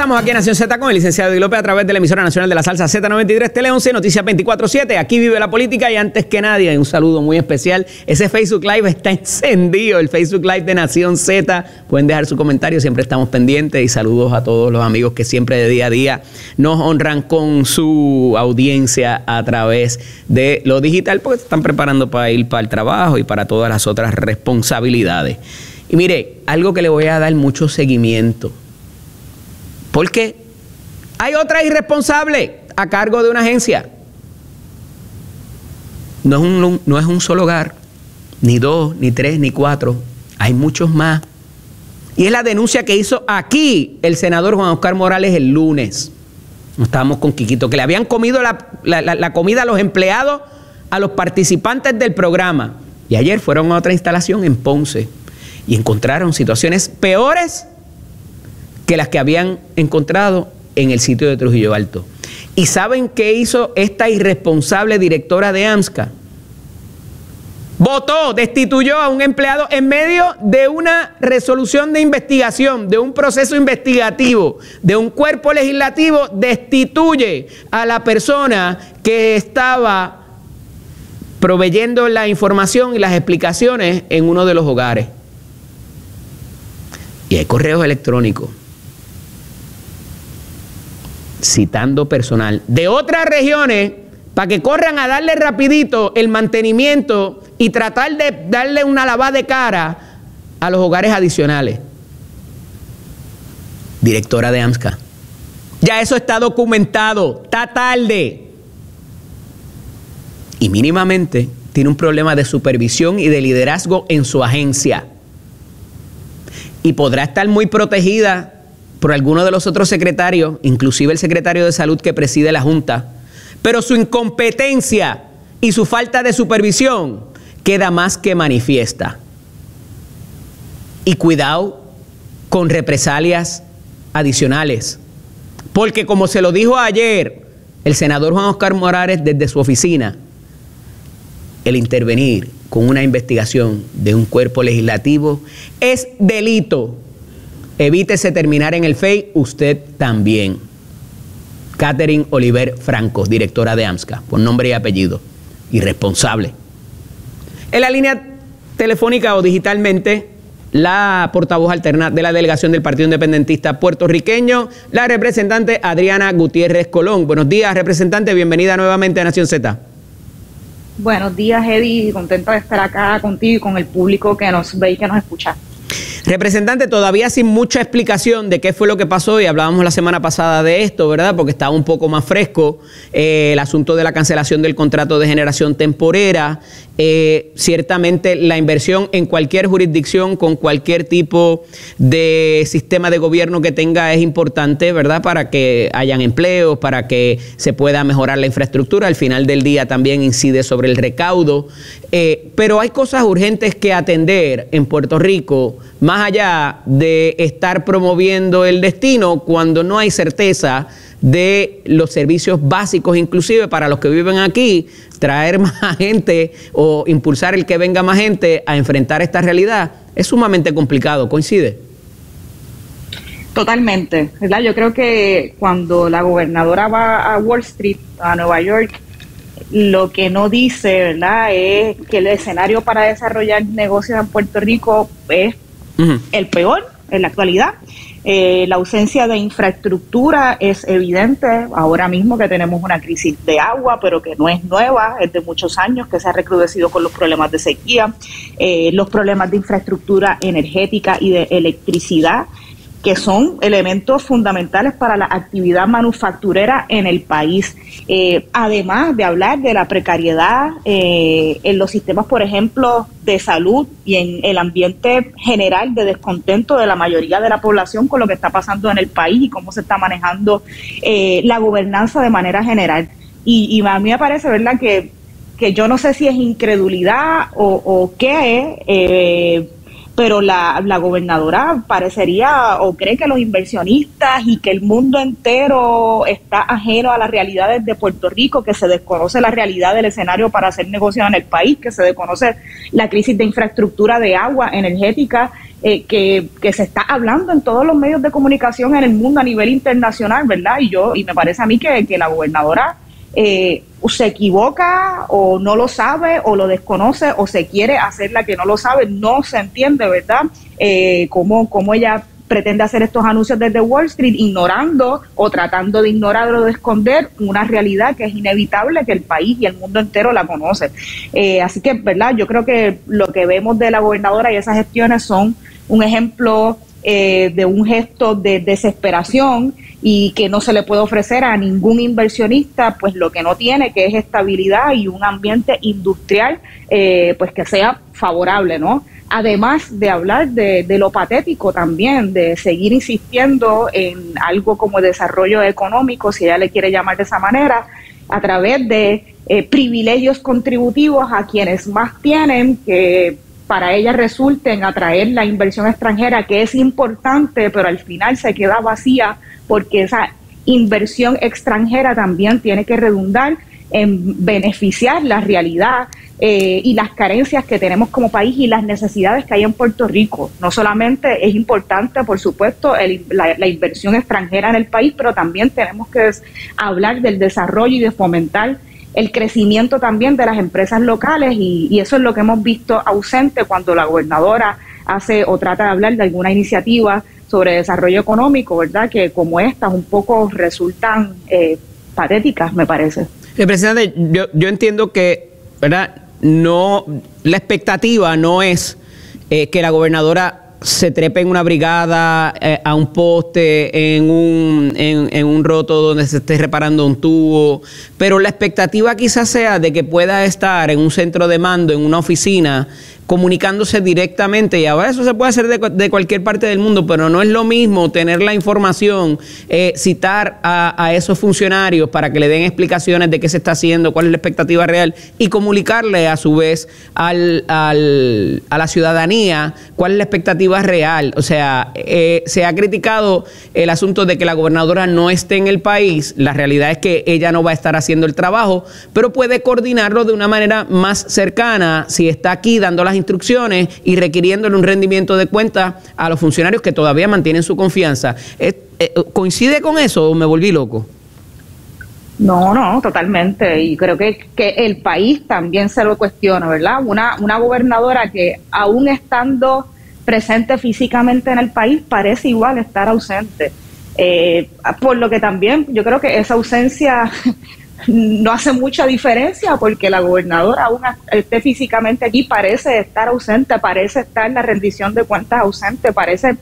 Regresamos aquí en Nación Z con el licenciado Eddie López a través de la emisora nacional de la salsa Z93, Tele 11, Noticias 24/7. Aquí vive la política y antes que nadie, un saludo muy especial. Ese Facebook Live está encendido, el Facebook Live de Nación Z. Pueden dejar su comentario, siempre estamos pendientes y saludos a todos los amigos que siempre de día a día nos honran con su audiencia a través de lo digital porque se están preparando para ir para el trabajo y para todas las otras responsabilidades. Y mire, algo que le voy a dar mucho seguimiento. Porque hay otra irresponsable a cargo de una agencia. No es un solo hogar, ni dos, ni tres, ni cuatro. Hay muchos más. Y es la denuncia que hizo aquí el senador Juan Oscar Morales el lunes. Estábamos con Quiquito, que le habían comido la comida a los empleados, a los participantes del programa. Y ayer fueron a otra instalación en Ponce y encontraron situaciones peores que las que habían encontrado en el sitio de Trujillo Alto. ¿Y saben qué hizo esta irresponsable directora de AMSCA? Votó, destituyó a un empleado en medio de una resolución de investigación, de un proceso investigativo, de un cuerpo legislativo, destituye a la persona que estaba proveyendo la información y las explicaciones en uno de los hogares. Y hay correos electrónicos citando personal de otras regiones para que corran a darle rapidito el mantenimiento y tratar de darle una lavada de cara a los hogares adicionales. Directora de AMSCA. Ya eso está documentado, está tarde. Y mínimamente tiene un problema de supervisión y de liderazgo en su agencia. Y podrá estar muy protegida por alguno de los otros secretarios, inclusive el secretario de Salud que preside la Junta, pero su incompetencia y su falta de supervisión queda más que manifiesta. Y cuidado con represalias adicionales, porque como se lo dijo ayer el senador Juan Oscar Morales desde su oficina, el intervenir con una investigación de un cuerpo legislativo es delito. Evítese terminar en el FEI, usted también. Catherine Oliver Franco, directora de AMSCA, por nombre y apellido, irresponsable. En la línea telefónica o digitalmente, la portavoz alterna de la delegación del Partido Independentista puertorriqueño, la representante Adriana Gutiérrez Colón. Buenos días, representante, bienvenida nuevamente a Nación Z. Buenos días, Eddie, contenta de estar acá contigo y con el público que nos ve y que nos escucha. Representante, todavía sin mucha explicación de qué fue lo que pasó, y hablábamos la semana pasada de esto, ¿verdad? Porque estaba un poco más fresco el asunto de la cancelación del contrato de generación temporera. Ciertamente la inversión en cualquier jurisdicción con cualquier tipo de sistema de gobierno que tenga es importante, ¿verdad? Para que hayan empleos, para que se pueda mejorar la infraestructura. Al final del día también incide sobre el recaudo. Pero hay cosas urgentes que atender en Puerto Rico, más allá de estar promoviendo el destino cuando no hay certeza de los servicios básicos, inclusive para los que viven aquí. Traer más gente o impulsar el que venga más gente a enfrentar esta realidad es sumamente complicado. ¿Coincide? Totalmente, ¿verdad? Yo creo que cuando la gobernadora va a Wall Street, a Nueva York, lo que no dice, ¿verdad?, es que el escenario para desarrollar negocios en Puerto Rico es el peor en la actualidad. La ausencia de infraestructura es evidente ahora mismo, que tenemos una crisis de agua, pero que no es nueva, es de muchos años, que se ha recrudecido con los problemas de sequía, los problemas de infraestructura energética y de electricidad, que son elementos fundamentales para la actividad manufacturera en el país. Además de hablar de la precariedad en los sistemas, por ejemplo, de salud y en el ambiente general de descontento de la mayoría de la población con lo que está pasando en el país y cómo se está manejando la gobernanza de manera general. Y a mí me parece, ¿verdad?, que yo no sé si es incredulidad o qué es, pero la gobernadora parecería o cree que los inversionistas y que el mundo entero está ajeno a las realidades de Puerto Rico, que se desconoce la realidad del escenario para hacer negocios en el país, que se desconoce la crisis de infraestructura de agua energética, que se está hablando en todos los medios de comunicación en el mundo a nivel internacional, ¿verdad? Y me parece a mí que la gobernadora se equivoca o no lo sabe o lo desconoce o se quiere hacer la que no lo sabe. No se entiende, ¿verdad? Cómo ella pretende hacer estos anuncios desde Wall Street, ignorando o tratando de ignorar o de esconder una realidad que es inevitable, que el país y el mundo entero la conoce. Así que, ¿verdad? Yo creo que lo que vemos de la gobernadora y esas gestiones son un ejemplo de un gesto de desesperación y que no se le puede ofrecer a ningún inversionista pues lo que no tiene, que es estabilidad y un ambiente industrial pues que sea favorable, ¿no? Además de hablar de lo patético también, de seguir insistiendo en algo como desarrollo económico, si ella le quiere llamar de esa manera, a través de privilegios contributivos a quienes más tienen, que para ella resulten atraer la inversión extranjera, que es importante, pero al final se queda vacía porque esa inversión extranjera también tiene que redundar en beneficiar la realidad y las carencias que tenemos como país y las necesidades que hay en Puerto Rico. No solamente es importante, por supuesto, la inversión extranjera en el país, pero también tenemos que hablar del desarrollo y de fomentar el crecimiento también de las empresas locales y eso es lo que hemos visto ausente cuando la gobernadora hace o trata de hablar de alguna iniciativa sobre desarrollo económico, ¿verdad? Que como estas un poco resultan patéticas, me parece. Presidente, yo entiendo que, ¿verdad? No, la expectativa no es que la gobernadora se trepe en una brigada, a un poste, en un roto donde se esté reparando un tubo, pero la expectativa quizás sea de que pueda estar en un centro de mando, en una oficina, comunicándose directamente, y ahora eso se puede hacer de cualquier parte del mundo, pero no es lo mismo tener la información, citar a esos funcionarios para que le den explicaciones de qué se está haciendo, cuál es la expectativa real, y comunicarle a su vez a la ciudadanía cuál es la expectativa real. O sea, se ha criticado el asunto de que la gobernadora no esté en el país. La realidad es que ella no va a estar haciendo el trabajo, pero puede coordinarlo de una manera más cercana si está aquí dando las instrucciones y requiriéndole un rendimiento de cuentas a los funcionarios que todavía mantienen su confianza. ¿Coincide con eso o me volví loco? No, totalmente. Y creo que el país también se lo cuestiona, ¿verdad? Una gobernadora que aún estando presente físicamente en el país parece igual estar ausente. Por lo que también yo creo que esa ausencia no hace mucha diferencia porque la gobernadora aún esté físicamente aquí, parece estar ausente, parece estar en la rendición de cuentas ausente, parece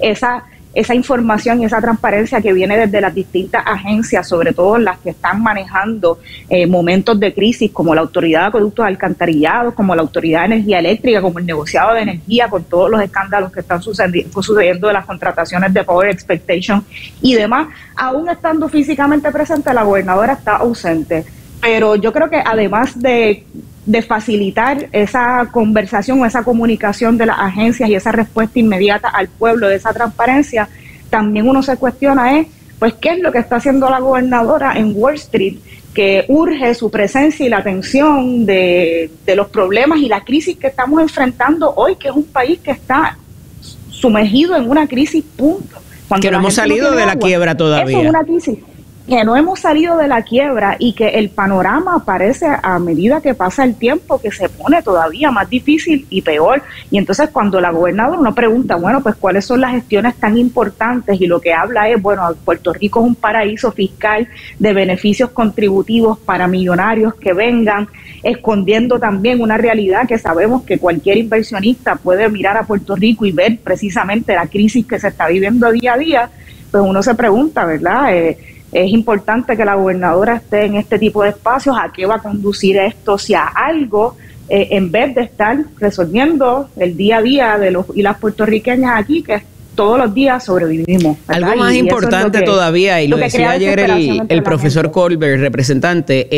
esa información y esa transparencia que viene desde las distintas agencias, sobre todo las que están manejando momentos de crisis, como la Autoridad de Acueductos Alcantarillados, como la Autoridad de Energía Eléctrica, como el negociado de energía, con todos los escándalos que están sucediendo de las contrataciones de Power Expectation y demás. Aún estando físicamente presente, la gobernadora está ausente. Pero yo creo que además de facilitar esa conversación o esa comunicación de las agencias y esa respuesta inmediata al pueblo de esa transparencia, también uno se cuestiona pues qué es lo que está haciendo la gobernadora en Wall Street, que urge su presencia y la atención de los problemas y la crisis que estamos enfrentando hoy, que es un país que está sumergido en una crisis, punto. Que no hemos salido de la quiebra todavía. Eso es una crisis. Que no hemos salido de la quiebra y que el panorama parece a medida que pasa el tiempo que se pone todavía más difícil y peor. Y entonces cuando la gobernadora uno pregunta, bueno, pues cuáles son las gestiones tan importantes, y lo que habla es, bueno, Puerto Rico es un paraíso fiscal de beneficios contributivos para millonarios que vengan, escondiendo también una realidad que sabemos que cualquier inversionista puede mirar a Puerto Rico y ver precisamente la crisis que se está viviendo día a día. Pues uno se pregunta, ¿verdad? Es importante que la gobernadora esté en este tipo de espacios. ¿A qué va a conducir esto? Si a algo, en vez de estar resolviendo el día a día de los y las puertorriqueñas aquí, que todos los días sobrevivimos, ¿verdad? Algo más importante todavía, y lo decía ayer el profesor Colbert, representante, es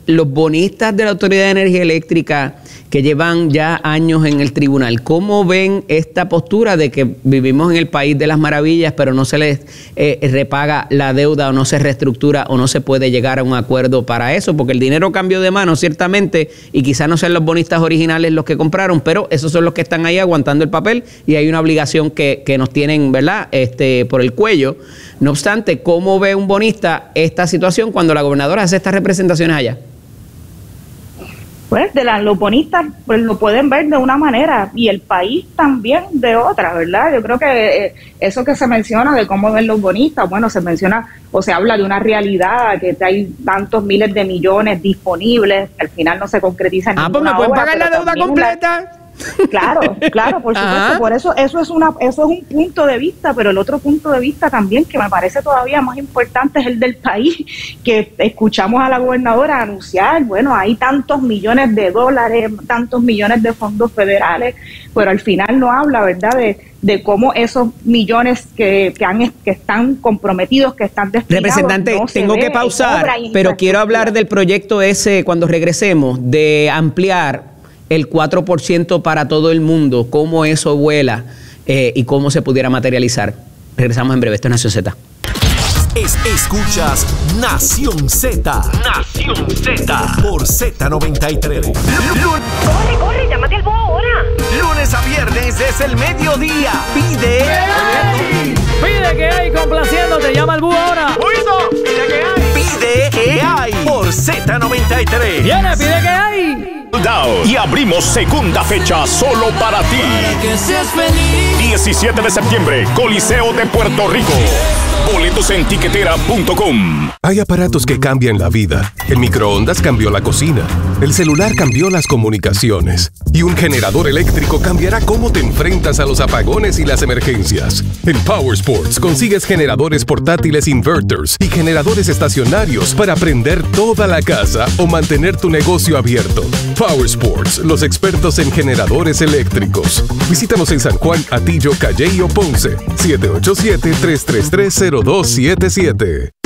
los bonistas de la Autoridad de Energía Eléctrica que llevan ya años en el tribunal, ¿cómo ven esta postura de que vivimos en el país de las maravillas, pero no se les repaga la deuda o no se reestructura o no se puede llegar a un acuerdo para eso? Porque el dinero cambió de mano, ciertamente, y quizás no sean los bonistas originales los que compraron, pero esos son los que están ahí aguantando el papel y hay una obligación que nos tienen, ¿verdad?, por el cuello. No obstante, ¿cómo ve un bonista esta situación cuando la gobernadora hace estas representaciones allá? Pues los bonistas pues lo pueden ver de una manera y el país también de otra, ¿verdad? Yo creo que eso que se menciona de cómo ven los bonistas, bueno, se menciona o se habla de una realidad, que hay tantos miles de millones disponibles, que al final no se concretiza en pues me pueden pagar la deuda completa. Claro, por supuesto, por eso eso es un punto de vista, pero el otro punto de vista también que me parece todavía más importante es el del país, que escuchamos a la gobernadora anunciar, bueno, hay tantos millones de dólares, tantos millones de fondos federales, pero al final no habla, ¿verdad?, de cómo esos millones que están comprometidos, que están destinados. Representante, no tengo que pausar, pero quiero hablar del proyecto ese cuando regresemos, de ampliar el 4% para todo el mundo, cómo eso vuela y cómo se pudiera materializar. Regresamos en breve. Esto es Nación Z. Escuchas Nación Z. Nación Z. Por Z93. Corre, llámate al búho ahora. Lunes a viernes es el mediodía. Pide que hay, complaciéndote. Llama al búho ahora. Pide que hay. Por Z93. Viene, pide que hay. Y abrimos segunda fecha solo para ti. 17 de septiembre, Coliseo de Puerto Rico. Boletos en tiquetera.com. Hay aparatos que cambian la vida. El microondas cambió la cocina. El celular cambió las comunicaciones. Y un generador eléctrico cambiará cómo te enfrentas a los apagones y las emergencias. En Power Sports consigues generadores portátiles inverters y generadores estacionarios para prender toda la casa o mantener tu negocio abierto. Power Sports, los expertos en generadores eléctricos. Visítanos en San Juan, Atillo, Calley o Ponce. 787-333-0277.